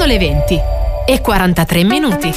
le 20 e 43 minuti.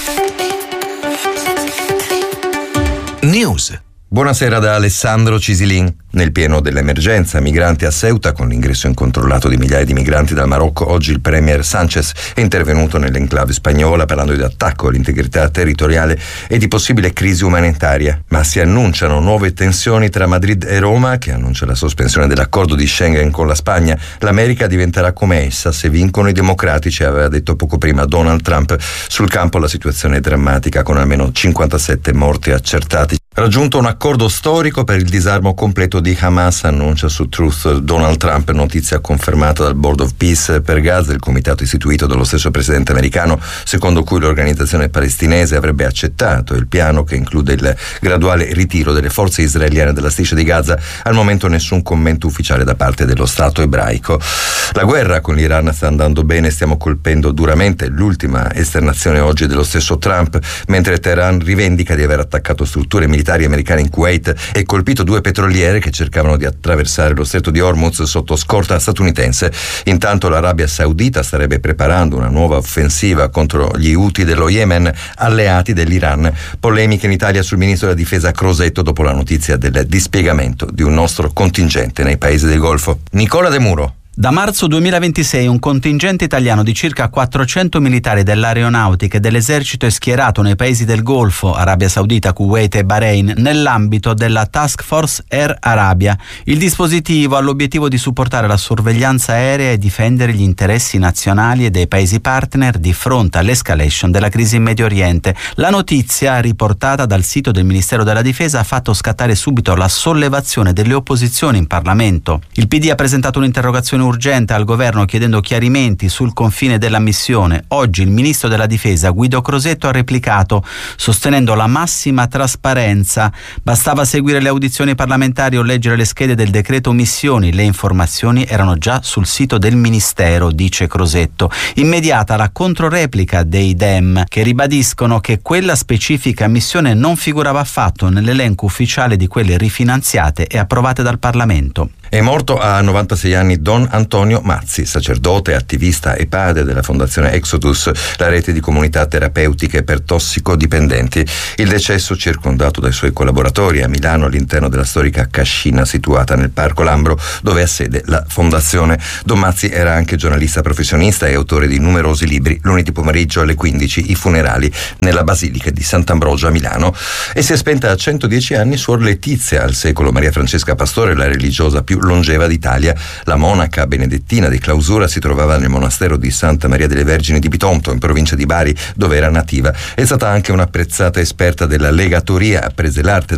News. Buonasera da Alessandro Cisilin. Nel pieno dell'emergenza migranti a Ceuta, con l'ingresso incontrollato di migliaia di migranti dal Marocco, oggi il premier Sánchez è intervenuto nell'enclave spagnola parlando di attacco all'integrità territoriale e di possibile crisi umanitaria. Ma si annunciano nuove tensioni tra Madrid e Roma, che annuncia la sospensione dell'accordo di Schengen con la Spagna. L'America diventerà come essa se vincono i democratici, aveva detto poco prima Donald Trump. Sul campo la situazione è drammatica, con almeno 57 morti accertati. Raggiunto un accordo storico per il disarmo completo di Hamas, annuncia su Truth Donald Trump, notizia confermata dal Board of Peace per Gaza, il comitato istituito dallo stesso presidente americano, secondo cui l'organizzazione palestinese avrebbe accettato il piano che include il graduale ritiro delle forze israeliane dalla striscia di Gaza. Al momento nessun commento ufficiale da parte dello Stato ebraico. La guerra con l'Iran sta andando bene, stiamo colpendo duramente, l'ultima esternazione oggi dello stesso Trump, mentre Teheran rivendica di aver attaccato strutture militari americane in Kuwait e colpito 2 petroliere che cercavano di attraversare lo stretto di Hormuz sotto scorta statunitense. Intanto l'Arabia Saudita starebbe preparando una nuova offensiva contro gli Houthi dello Yemen, alleati dell'Iran. Polemiche in Italia sul ministro della difesa Crosetto dopo la notizia del dispiegamento di un nostro contingente nei paesi del Golfo. Nicola De Muro. Da marzo 2026 un contingente italiano di circa 400 militari dell'aeronautica e dell'esercito è schierato nei paesi del Golfo, Arabia Saudita, Kuwait e Bahrain, nell'ambito della Task Force Air Arabia. Il dispositivo ha l'obiettivo di supportare la sorveglianza aerea e difendere gli interessi nazionali e dei paesi partner di fronte all'escalation della crisi in Medio Oriente. La notizia, riportata dal sito del Ministero della Difesa, ha fatto scattare subito la sollevazione delle opposizioni in Parlamento. Il PD ha presentato un'interrogazione urgente al governo chiedendo chiarimenti sul confine della missione. Oggi il ministro della difesa Guido Crosetto ha replicato sostenendo la massima trasparenza. Bastava seguire le audizioni parlamentari o leggere le schede del decreto missioni, le informazioni erano già sul sito del ministero, dice Crosetto. Immediata la controreplica dei Dem, che ribadiscono che quella specifica missione non figurava affatto nell'elenco ufficiale di quelle rifinanziate e approvate dal Parlamento. È morto a 96 anni Don Antonio Mazzi, sacerdote, attivista e padre della Fondazione Exodus, la rete di comunità terapeutiche per tossicodipendenti. Il decesso, circondato dai suoi collaboratori a Milano all'interno della storica cascina situata nel Parco Lambro, dove ha sede la fondazione. Don Mazzi era anche giornalista professionista e autore di numerosi libri. Lunedì pomeriggio alle 15 i funerali nella Basilica di Sant'Ambrogio a Milano. E si è spenta a 110 anni Suor Letizia, al secolo Maria Francesca Pastore, la religiosa più longeva d'Italia. La monaca benedettina di clausura si trovava nel monastero di Santa Maria delle Vergini di Bitonto, in provincia di Bari, dove era nativa. È stata anche un'apprezzata esperta della legatoria, apprese l'arte